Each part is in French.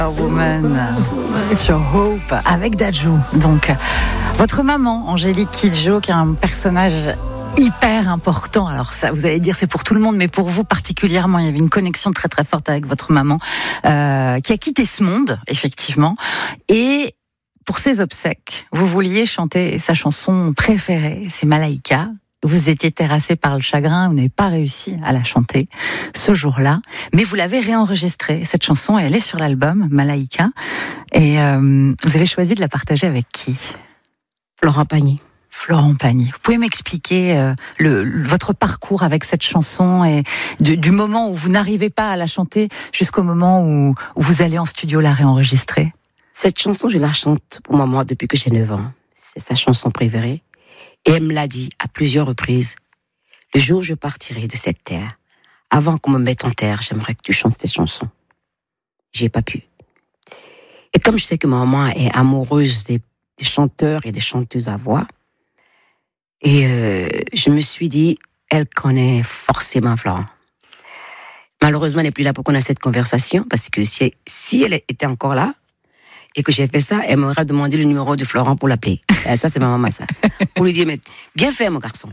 Woman sur Hope avec Dadju. Donc, votre maman, Angélique Kidjo, qui est un personnage hyper important. Alors ça, vous allez dire, c'est pour tout le monde, mais pour vous particulièrement, il y avait une connexion très très forte avec votre maman, qui a quitté ce monde, effectivement. Et pour ses obsèques, vous vouliez chanter sa chanson préférée, c'est Malaïka. Vous étiez terrassé par le chagrin, vous n'avez pas réussi à la chanter ce jour-là, mais vous l'avez réenregistrée, cette chanson, et elle est sur l'album Malaïka. Et vous avez choisi de la partager avec qui ? Florent Pagny. Florent Pagny. Vous pouvez m'expliquer votre parcours avec cette chanson et du moment où vous n'arrivez pas à la chanter jusqu'au moment où vous allez en studio la réenregistrer ? Cette chanson, je la chante pour maman depuis que j'ai 9 ans. C'est sa chanson préférée. Et elle me l'a dit à plusieurs reprises. Le jour où je partirai de cette terre, avant qu'on me mette en terre, j'aimerais que tu chantes cette chanson. J'ai pas pu. Et comme je sais que ma maman est amoureuse des chanteurs et des chanteuses à voix, et je me suis dit, elle connaît forcément Florent. Malheureusement, elle n'est plus là pour qu'on ait cette conversation, parce que si elle était encore là, et que j'ai fait ça, elle m'aurait demandé le numéro de Florent pour l'appeler. Ça, c'est ma maman, ça. Pour lui dire, mais bien fait, mon garçon.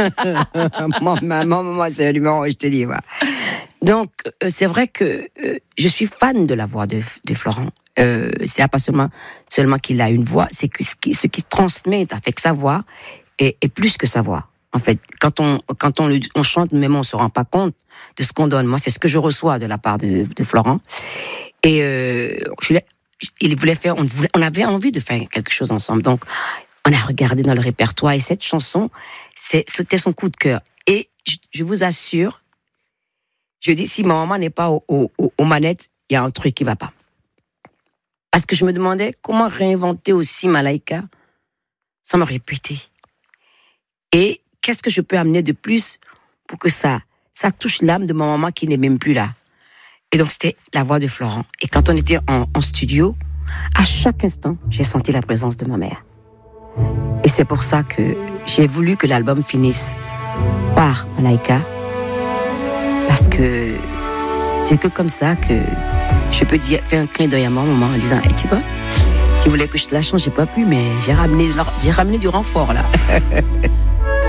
Maman, c'est le numéro, je te dis, voilà. Donc, c'est vrai que je suis fan de la voix de Florent. C'est pas seulement qu'il a une voix, c'est que ce qu'il transmet avec sa voix est plus que sa voix. En fait, quand on chante, même on se rend pas compte de ce qu'on donne. Moi, c'est ce que je reçois de la part de Florent. Et il voulait faire, on avait envie de faire quelque chose ensemble. Donc, on a regardé dans le répertoire et cette chanson, c'était son coup de cœur. Et je vous assure, je dis, si ma maman n'est pas aux manettes, il y a un truc qui va pas. Parce que je me demandais comment réinventer aussi Malaïka sans me répéter. Et qu'est-ce que je peux amener de plus pour que ça touche l'âme de ma maman qui n'est même plus là. Et donc, c'était la voix de Florent. Et quand on était en studio, à chaque instant, j'ai senti la présence de ma mère. Et c'est pour ça que j'ai voulu que l'album finisse par Malaïka. Parce que c'est que comme ça que je peux faire un clin d'œil à ma maman en disant, tu vois, tu voulais que je te la chante, j'ai pas pu, mais j'ai ramené du renfort, là.